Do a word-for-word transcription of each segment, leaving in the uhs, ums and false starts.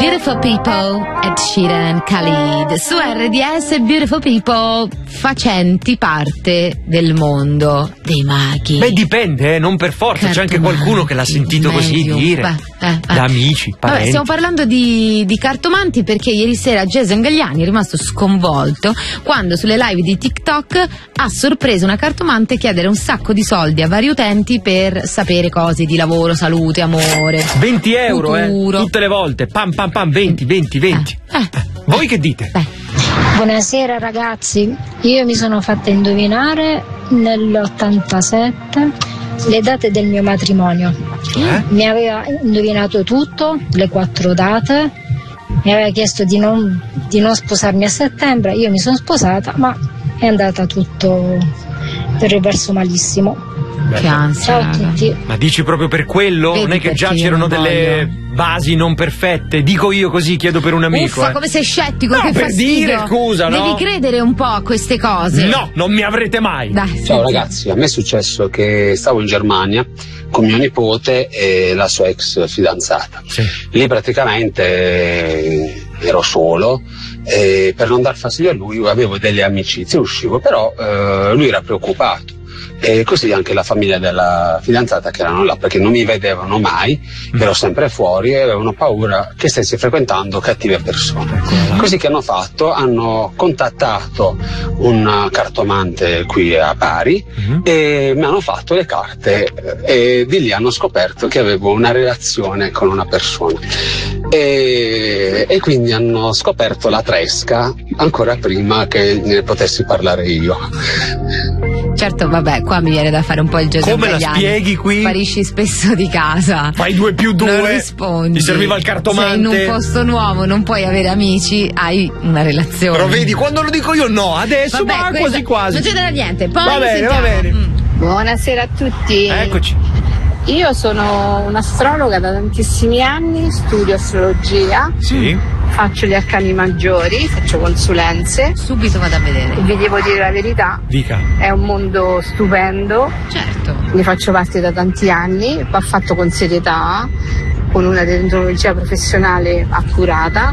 Beautiful People, Ed Sheeran, Khalid. Su R D S Beautiful People, facenti parte del mondo dei maghi. Beh, dipende, eh, non per forza, Cartomaghi, c'è anche qualcuno che l'ha sentito così medium, dire. beh, eh, eh. Da amici, parenti. Vabbè, stiamo parlando di, di cartomanti perché ieri sera Jason Galliani è rimasto sconvolto quando sulle live di TikTok ha sorpreso una cartomante chiedere un sacco di soldi a vari utenti per sapere cose di lavoro, salute, amore, venti euro, futuro. eh, tutte le volte, pam pam pam, venti, venti, venti. Eh, eh. Voi che dite? Beh. Buonasera ragazzi, io mi sono fatta indovinare nell'ottantasette le date del mio matrimonio. Eh? Mi aveva indovinato tutto, le quattro date, mi aveva chiesto di non, di non sposarmi a settembre, io mi sono sposata, ma è andata tutto per il verso malissimo. Che ansia, Ciao a raga. tutti. Ma dici proprio per quello? Vedi non è che già perché io c'erano non delle voglio. basi non perfette? Dico io così, chiedo per un amico. Uffa, eh. come sei scettico, No, che per fastidio. dire, scusa, no? Devi credere un po' a queste cose. No, non mi avrete mai. Dai, Ciao senti. ragazzi, a me è successo che stavo in Germania con mio nipote e la sua ex fidanzata. Sì. Lì praticamente eh, ero solo e per non dar fastidio a lui avevo delle amicizie, uscivo, però eh, lui era preoccupato. E così anche la famiglia della fidanzata che erano là perché non mi vedevano mai, ero sempre fuori e avevano paura che stessi frequentando cattive persone. Così che hanno fatto? Hanno contattato un cartomante qui a Bari Mhm. e mi hanno fatto le carte e di lì hanno scoperto che avevo una relazione con una persona e, e quindi hanno scoperto la tresca ancora prima che ne potessi parlare io. Certo, vabbè, qua mi viene da fare un po' il Jason Come la Galliani. spieghi qui? Sparisci spesso di casa. Fai due più due. Non rispondi. Ti serviva il cartomante. Sei in un posto nuovo, non puoi avere amici, hai una relazione. Però vedi, quando lo dico io no, adesso Vabbè, ma questa- quasi quasi. Non c'è da niente. Poi Va bene, sentiamo. va bene. Mm. Buonasera a tutti. Eccoci. Io sono un'astrologa da tantissimi anni, studio astrologia, Sì. faccio gli arcani maggiori, faccio consulenze Subito vado a e vedere. vi devo dire la verità, Dica. è un mondo stupendo, Certo. ne faccio parte da tanti anni, va fatto con serietà, con una dendrologia professionale accurata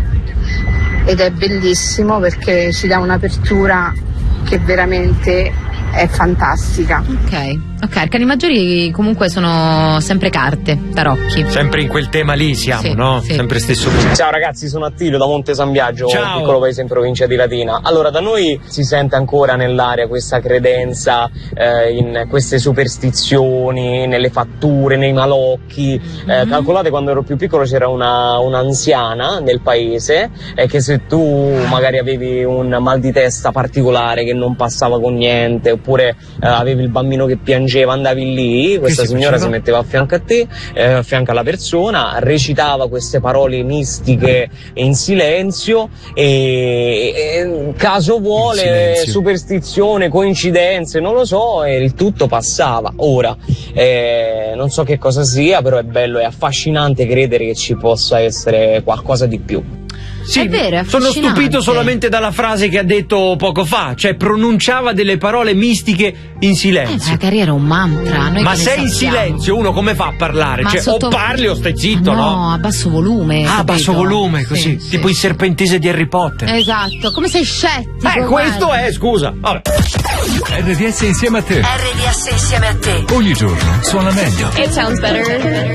ed è bellissimo perché ci dà un'apertura che veramente è fantastica. Ok. Ok, arcani maggiori comunque sono sempre carte, tarocchi. Sempre in quel tema lì siamo, Sì, no? sì. Sempre stesso mondo. Ciao ragazzi, sono Attilio da Monte San Biagio, Ciao. un piccolo paese in provincia di Latina. Allora, da noi si sente ancora nell'aria questa credenza eh, in queste superstizioni, nelle fatture, nei malocchi. Mm-hmm. Eh, calcolate, quando ero più piccolo c'era una, un'anziana nel paese eh, che se tu magari avevi un mal di testa particolare che non passava con niente, oppure eh, avevi il bambino che piangeva, andavi lì, questa si signora faceva? si metteva a fianco a te, eh, a fianco alla persona, recitava queste parole mistiche in silenzio e, e caso In vuole, silenzio. superstizione, coincidenze, non lo so, e il tutto passava. Ora, eh, non so che cosa sia, però è bello, è affascinante credere che ci possa essere qualcosa di più. Sì, È vero, è sono affascinante. stupito solamente dalla frase che ha detto poco fa, cioè pronunciava delle parole mistiche in Eh, silenzio. magari era un mantra. Noi Ma che ne sei in sappiamo? silenzio, uno come fa a parlare? Ma Cioè, sotto- o parli o stai zitto, no? no? a basso volume. Ah, a capito? basso volume, Sì, così, sì. tipo il serpentese di Harry Potter. Esatto, come sei scettico. Eh, questo guarda. è, scusa. Vabbè. R D S insieme a te. R D S insieme a te. Ogni giorno suona meglio. It sounds better.